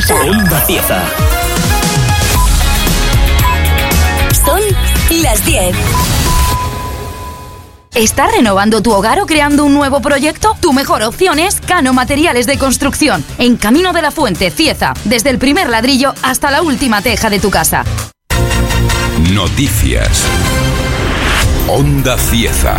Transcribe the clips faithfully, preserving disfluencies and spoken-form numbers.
Cieza. Onda Cieza. Son las diez. ¿Estás renovando tu hogar o creando un nuevo proyecto? Tu mejor opción es Cano Materiales de Construcción, en Camino de la Fuente, Cieza, desde el primer ladrillo hasta la última teja de tu casa. Noticias. Onda Cieza.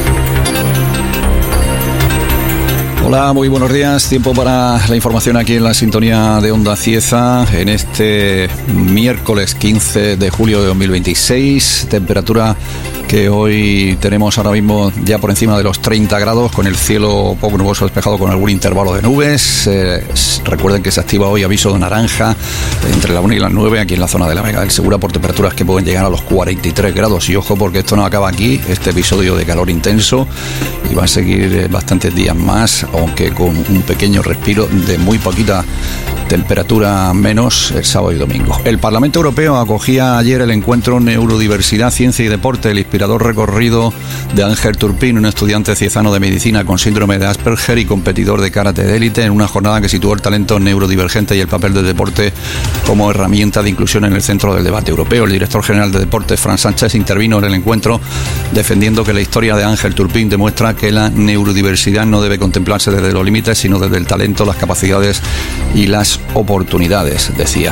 Hola, muy buenos días. Tiempo para la información aquí en la sintonía de Onda Cieza en este miércoles quince de julio de dos mil veintiséis. Temperatura que hoy tenemos ahora mismo ya por encima de los treinta grados, con el cielo poco nuboso despejado con algún intervalo de nubes. Eh, recuerden que se activa hoy aviso de naranja entre la una y las nueve aquí en la zona de la Vega del Segura por temperaturas que pueden llegar a los cuarenta y tres grados. Y ojo, porque esto no acaba aquí, este episodio de calor intenso, y va a seguir eh, bastantes días más, aunque con un pequeño respiro de muy poquita temperatura menos el sábado y domingo. El Parlamento Europeo acogía ayer el encuentro Neurodiversidad, Ciencia y Deporte, el inspirador recorrido de Ángel Turpin, un estudiante ciezano de medicina con síndrome de Asperger y competidor de karate de élite, en una jornada que situó el talento neurodivergente y el papel del deporte como herramienta de inclusión en el centro del debate europeo. El director general de Deportes, Fran Sánchez, intervino en el encuentro defendiendo que la historia de Ángel Turpin demuestra que la neurodiversidad no debe contemplarse desde los límites, sino desde el talento, las capacidades y las oportunidades, decía.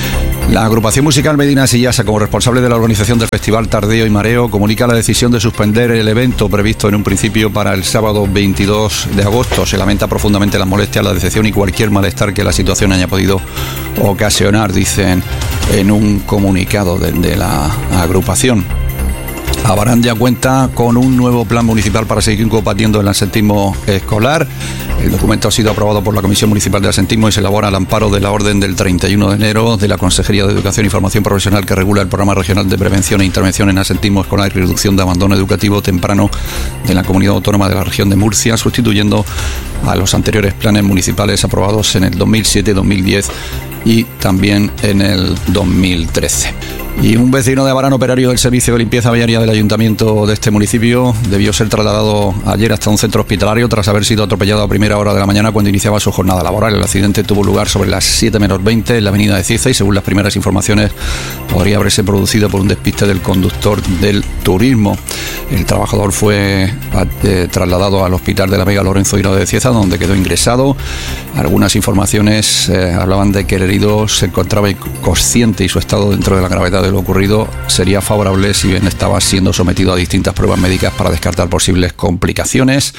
La agrupación musical Medina Sillasa, como responsable de la organización del Festival Tardeo y Mareo, comunica la decisión de suspender el evento previsto en un principio para el sábado veintidós de agosto. Se lamenta profundamente las molestias, la decepción y cualquier malestar que la situación haya podido ocasionar, dicen en un comunicado de, de la agrupación. Abarandia cuenta con un nuevo plan municipal para seguir combatiendo el absentismo escolar. El documento ha sido aprobado por la Comisión Municipal de Absentismo y se elabora al amparo de la orden del treinta y uno de enero de la Consejería de Educación y Formación Profesional, que regula el Programa Regional de Prevención e Intervención en Absentismo Escolar y Reducción de Abandono Educativo Temprano de la Comunidad Autónoma de la Región de Murcia, sustituyendo a los anteriores planes municipales aprobados en el dos mil siete, dos mil diez y también en el dos mil trece. Y un vecino de Abarán, operario del Servicio de Limpieza Viaria del Ayuntamiento de este municipio, debió ser trasladado ayer hasta un centro hospitalario tras haber sido atropellado a primera hora de la mañana cuando iniciaba su jornada laboral. El accidente tuvo lugar sobre las siete menos veinte en la avenida de Cieza y, según las primeras informaciones, podría haberse producido por un despiste del conductor del turismo. El trabajador fue eh, trasladado al Hospital de la Vega Lorenzo Hino de Cieza, donde quedó ingresado. Algunas informaciones eh, hablaban de que el herido se encontraba inconsciente y su estado, dentro de la gravedad de lo ocurrido, sería favorable si bien estaba siendo sometido a distintas pruebas médicas para descartar posibles complicaciones.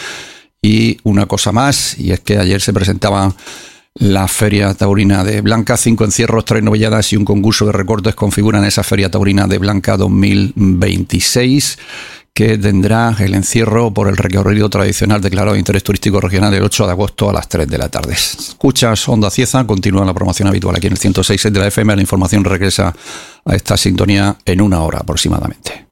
Y una cosa más, y es que ayer se presentaba la Feria Taurina de Blanca. Cinco encierros, tres novelladas y un concurso de recortes configuran esa Feria Taurina de Blanca dos mil veintiséis, que tendrá el encierro por el recorrido tradicional declarado de interés turístico regional el ocho de agosto a las tres de la tarde. Escuchas Onda Cieza, continúa la promoción habitual aquí en el ciento seis punto seis de la F M. La información regresa a esta sintonía en una hora aproximadamente.